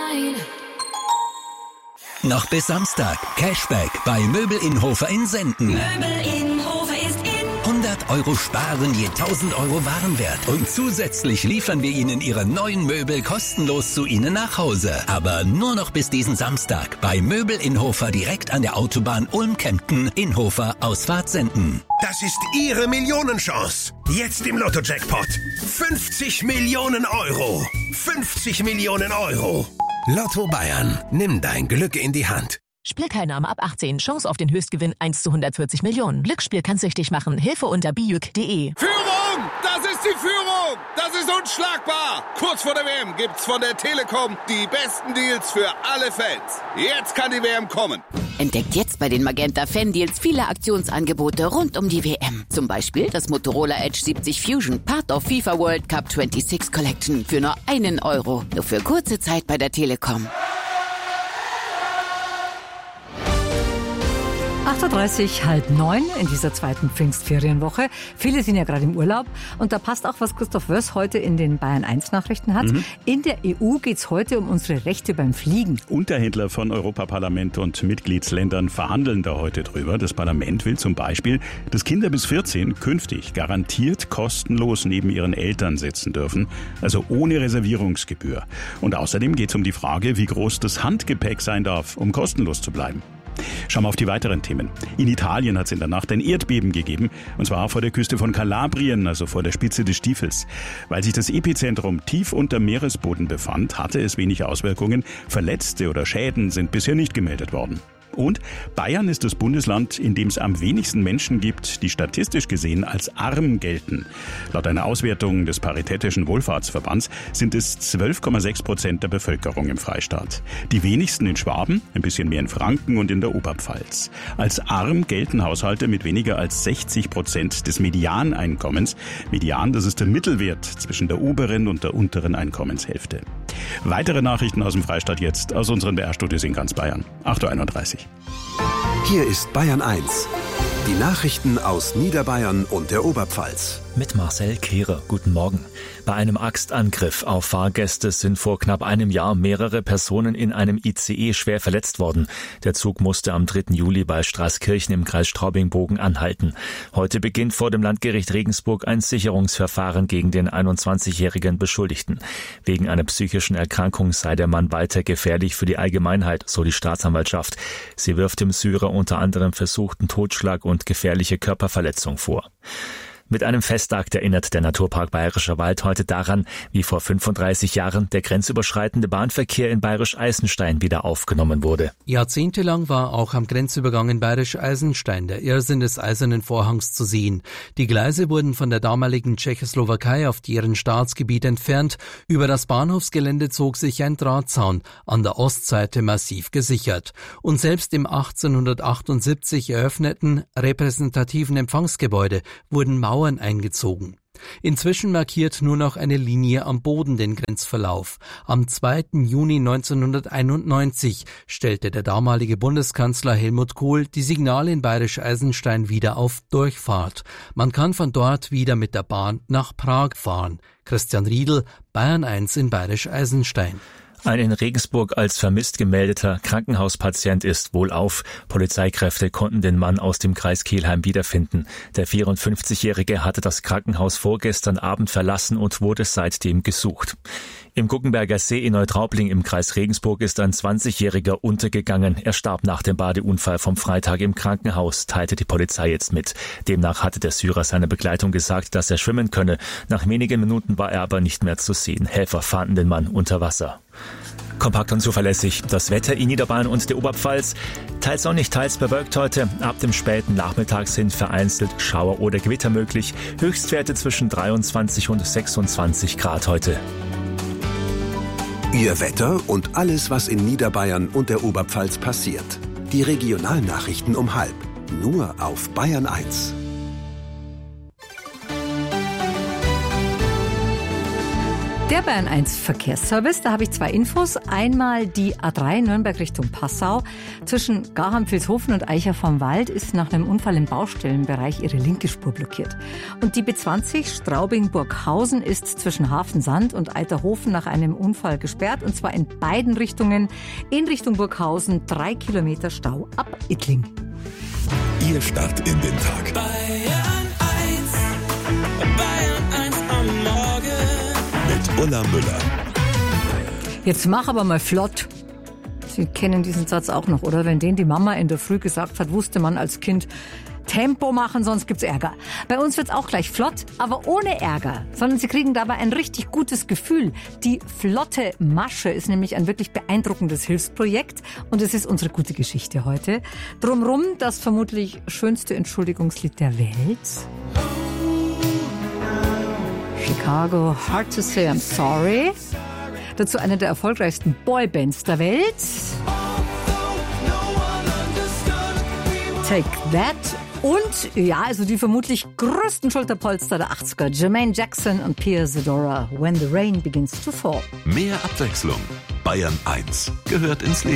sein. Noch bis Samstag. Cashback bei Möbel in Hofer in Senden. Möbel in Hofer ist in. 100 € sparen je 1000 € Warenwert. Und zusätzlich liefern wir Ihnen Ihre neuen Möbel kostenlos zu Ihnen nach Hause. Aber nur noch bis diesen Samstag bei Möbel in Hofer direkt an der Autobahn Ulm-Kempten in Hofer Ausfahrt Senden. Das ist Ihre Millionenchance. Jetzt im Lotto-Jackpot. 50 Millionen €. 50 Millionen €. Lotto Bayern. Nimm dein Glück in die Hand. Spielteilnahme ab 18. Chance auf den Höchstgewinn 1 zu 140 Millionen. Glücksspiel kann süchtig machen. Hilfe unter bijuk.de. Führung! Das ist die Führung! Das ist unschlagbar! Kurz vor der WM gibt's von der Telekom die besten Deals für alle Fans. Jetzt kann die WM kommen. Entdeckt jetzt bei den Magenta Fan Deals viele Aktionsangebote rund um die WM. Zum Beispiel das Motorola Edge 70 Fusion, Part of FIFA World Cup 26 Collection für nur €1. Nur für kurze Zeit bei der Telekom. 8.30 Uhr, 8:30 in dieser zweiten Pfingstferienwoche. Viele sind ja gerade im Urlaub und da passt auch, was Christoph Wöss heute in den Bayern 1 Nachrichten hat. In der EU geht es heute um unsere Rechte beim Fliegen. Unterhändler von Europaparlament und Mitgliedsländern verhandeln da heute drüber. Das Parlament will zum Beispiel, dass Kinder bis 14 künftig garantiert kostenlos neben ihren Eltern sitzen dürfen, also ohne Reservierungsgebühr. Und außerdem geht es um die Frage, wie groß das Handgepäck sein darf, um kostenlos zu bleiben. Schauen wir auf die weiteren Themen. In Italien hat es in der Nacht ein Erdbeben gegeben, und zwar vor der Küste von Kalabrien, also vor der Spitze des Stiefels. Weil sich das Epizentrum tief unter Meeresboden befand, hatte es wenig Auswirkungen. Verletzte oder Schäden sind bisher nicht gemeldet worden. Und Bayern ist das Bundesland, in dem es am wenigsten Menschen gibt, die statistisch gesehen als arm gelten. Laut einer Auswertung des Paritätischen Wohlfahrtsverbands sind es 12,6% der Bevölkerung im Freistaat. Die wenigsten in Schwaben, ein bisschen mehr in Franken und in der Oberpfalz. Als arm gelten Haushalte mit weniger als 60% des Medianeinkommens. Median, das ist der Mittelwert zwischen der oberen und der unteren Einkommenshälfte. Weitere Nachrichten aus dem Freistaat jetzt aus unseren BR-Studios in ganz Bayern. 8.31 Uhr. Hier ist Bayern 1. Die Nachrichten aus Niederbayern und der Oberpfalz. Mit Marcel Kehrer. Guten Morgen. Bei einem Axtangriff auf Fahrgäste sind vor knapp einem Jahr mehrere Personen in einem ICE schwer verletzt worden. Der Zug musste am 3. Juli bei Straßkirchen im Kreis Straubing-Bogen anhalten. Heute beginnt vor dem Landgericht Regensburg ein Sicherungsverfahren gegen den 21-jährigen Beschuldigten. Wegen einer psychischen Erkrankung sei der Mann weiter gefährlich für die Allgemeinheit, so die Staatsanwaltschaft. Sie wirft dem Syrer unter anderem versuchten Totschlag und gefährliche Körperverletzung vor. Mit einem Festakt erinnert der Naturpark Bayerischer Wald heute daran, wie vor 35 Jahren der grenzüberschreitende Bahnverkehr in Bayerisch-Eisenstein wieder aufgenommen wurde. Jahrzehntelang war auch am Grenzübergang in Bayerisch-Eisenstein der Irrsinn des Eisernen Vorhangs zu sehen. Die Gleise wurden von der damaligen Tschechoslowakei auf deren Staatsgebiet entfernt. Über das Bahnhofsgelände zog sich ein Drahtzaun, an der Ostseite massiv gesichert. Und selbst im 1878 eröffneten repräsentativen Empfangsgebäude wurden Mauern eingezogen. Inzwischen markiert nur noch eine Linie am Boden den Grenzverlauf. Am 2. Juni 1991 stellte der damalige Bundeskanzler Helmut Kohl die Signale in Bayerisch-Eisenstein wieder auf Durchfahrt. Man kann von dort wieder mit der Bahn nach Prag fahren. Christian Riedl, Bayern 1 in Bayerisch-Eisenstein. Ein in Regensburg als vermisst gemeldeter Krankenhauspatient ist wohlauf. Polizeikräfte konnten den Mann aus dem Kreis Kelheim wiederfinden. Der 54-Jährige hatte das Krankenhaus vorgestern Abend verlassen und wurde seitdem gesucht. Im Guggenberger See in Neutraubling im Kreis Regensburg ist ein 20-Jähriger untergegangen. Er starb nach dem Badeunfall vom Freitag im Krankenhaus, teilte die Polizei jetzt mit. Demnach hatte der Syrer seiner Begleitung gesagt, dass er schwimmen könne. Nach wenigen Minuten war er aber nicht mehr zu sehen. Helfer fanden den Mann unter Wasser. Kompakt und zuverlässig. Das Wetter in Niederbayern und der Oberpfalz. Teils sonnig, teils bewölkt heute. Ab dem späten Nachmittag sind vereinzelt Schauer oder Gewitter möglich. Höchstwerte zwischen 23 und 26 Grad heute. Ihr Wetter und alles, was in Niederbayern und der Oberpfalz passiert. Die Regionalnachrichten um 12:30. Nur auf Bayern 1. Der Bayern 1 Verkehrsservice, da habe ich 2 Infos. Einmal die A3 Nürnberg Richtung Passau. Zwischen Garham-Vilshofen und Eicher vom Wald ist nach einem Unfall im Baustellenbereich ihre linke Spur blockiert. Und die B20 Straubing-Burghausen ist zwischen Hafensand und Eiterhofen nach einem Unfall gesperrt. Und zwar in beiden Richtungen. In Richtung Burghausen 3 Kilometer Stau ab Ittling. Ihr Start in den Tag. Bayern 1 am Morgen. Mit Ulla Müller. Jetzt mach aber mal flott. Sie kennen diesen Satz auch noch, oder? Wenn den die Mama in der Früh gesagt hat, wusste man als Kind, Tempo machen, sonst gibt's Ärger. Bei uns wird's auch gleich flott, aber ohne Ärger. Sondern Sie kriegen dabei ein richtig gutes Gefühl. Die flotte Masche ist nämlich ein wirklich beeindruckendes Hilfsprojekt. Und es ist unsere gute Geschichte heute. Drumrum das vermutlich schönste Entschuldigungslied der Welt. Chicago, Hard to Say I'm Sorry. Dazu eine der erfolgreichsten Boybands der Welt. Take That. Und, ja, also die vermutlich größten Schulterpolster der 80er. Jermaine Jackson und Pia Zadora. When the Rain Begins to Fall. Mehr Abwechslung. Bayern 1 gehört ins Leben.